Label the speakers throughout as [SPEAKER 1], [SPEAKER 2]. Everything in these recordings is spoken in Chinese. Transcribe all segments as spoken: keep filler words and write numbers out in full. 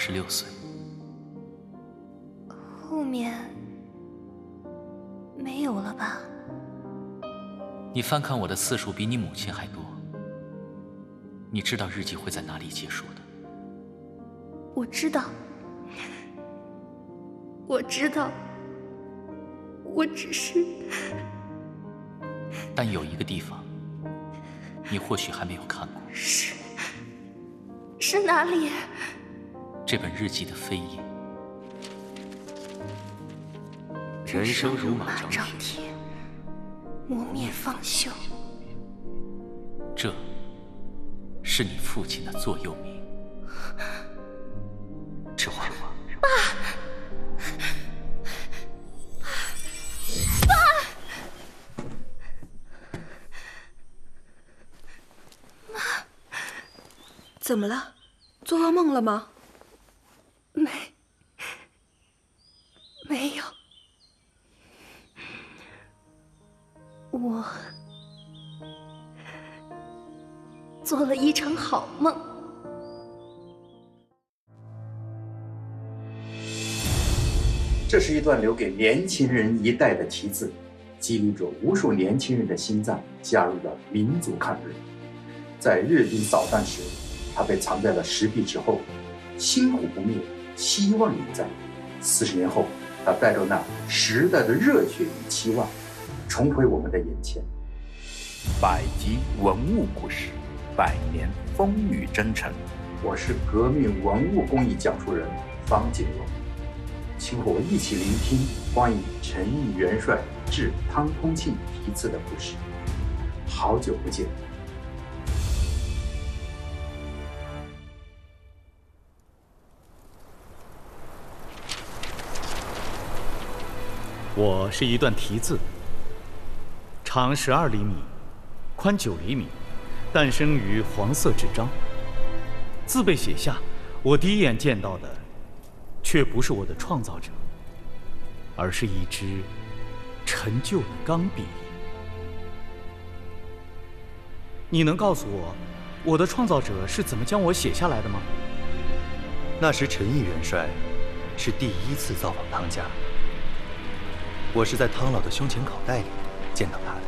[SPEAKER 1] 十六岁。
[SPEAKER 2] 后面没有了吧？
[SPEAKER 1] 你翻看我的次数比你母亲还多。你知道日记会在哪里结束的？
[SPEAKER 2] 我知道，我知道，我只是……
[SPEAKER 1] 但有一个地方，你或许还没有看过。
[SPEAKER 2] 是是哪里？
[SPEAKER 1] 这本日记的扉页。
[SPEAKER 3] 人生如马
[SPEAKER 2] 张铁，磨灭方休。
[SPEAKER 1] 这是你父亲的座右铭。
[SPEAKER 3] 这话，
[SPEAKER 2] 爸，爸，妈，
[SPEAKER 4] 怎么了？做噩梦了吗？
[SPEAKER 2] 没，没有。我做了一场好梦。
[SPEAKER 5] 这是一段留给年轻人一代的题字，激励着无数年轻人的心脏，加入了民族抗日。在日军扫荡时，他被藏在了石壁之后，星火不灭，希望永在。四十年后，他带着那时代的热血与期望，重回我们的眼前。
[SPEAKER 6] 百集文物故事，百年风雨征程。
[SPEAKER 5] 我是革命文物工艺讲述人方锦荣，请和我一起聆听关于陈毅元帅致汤通庆题字的故事。好久不见。
[SPEAKER 7] 我是一段题字，长十二厘米，宽九厘米，诞生于黄色纸张。字被写下，我第一眼见到的，却不是我的创造者，而是一支陈旧的钢笔。你能告诉我，我的创造者是怎么将我写下来的吗？
[SPEAKER 3] 那时陈毅元帅是第一次造访汤家。我是在汤老的胸前口袋里见到他的。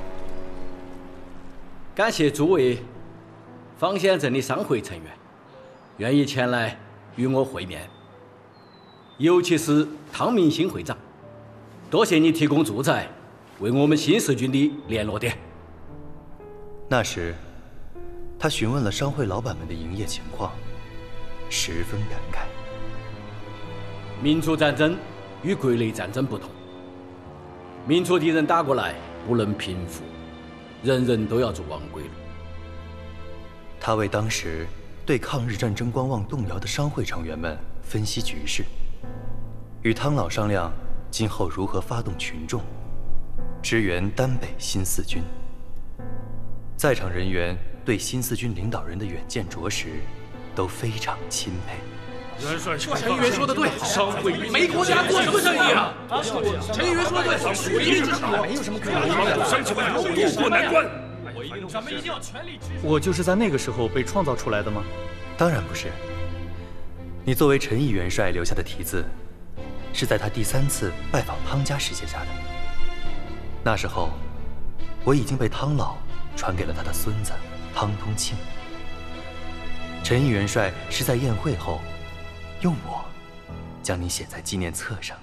[SPEAKER 8] 感谢诸位方县镇的商会成员愿意前来与我会面，尤其是汤明新会长，多谢你提供住宅，为我们新四军的联络点。
[SPEAKER 3] 那时，他询问了商会老板们的营业情况，十分感慨。
[SPEAKER 8] 民族战争与国内战争不同。民族敌人打过来，不能平复，人人都要走亡归路。
[SPEAKER 3] 他为当时对抗日战争观望动摇的商会成员们分析局势，与汤老商量今后如何发动群众，支援丹北新四军。在场人员对新四军领导人的远见卓识都非常钦佩。
[SPEAKER 9] 元帅，陈议员说的对，商会没国家做什么生意啊？陈议员说的对，属于支持我，没有什么可以帮助乡亲们渡过难关。咱们一定要全力支持。
[SPEAKER 7] 我就是在那个时候被创造出来的吗？
[SPEAKER 3] 当然不是。你作为陈毅元帅留下的题字，是在他第三次拜访汤家时写下的。那时候，我已经被汤老传给了他的孙子汤通庆。陈毅元帅是在宴会后，用我将你写在纪念册上。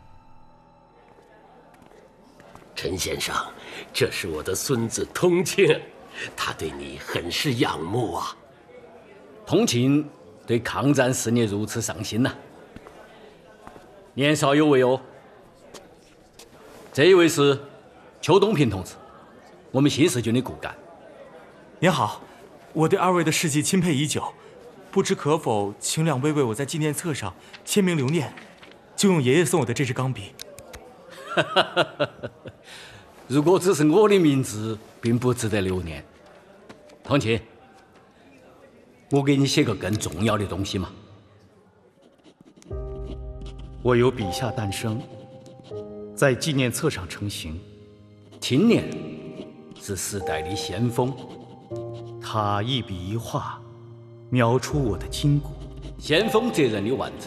[SPEAKER 10] 陈先生，这是我的孙子通庆，他对你很是仰慕啊。
[SPEAKER 8] 通庆对抗战事业如此上心呐、啊，年少有为哦。这一位是邱东平同志，我们新四军的骨干。
[SPEAKER 11] 您好，我对二位的事迹钦佩已久，不知可否请两位为我在纪念册上签名留念，就用爷爷送我的这支钢笔。
[SPEAKER 8] 如果只是我的名字，并不值得留念。通庆，我给你写个更重要的东西嘛。
[SPEAKER 7] 我由笔下诞生，在纪念册上成型。
[SPEAKER 8] 青年是时代的先锋，
[SPEAKER 7] 他一笔一画，描出我的筋骨。
[SPEAKER 8] 先锋责任的完成，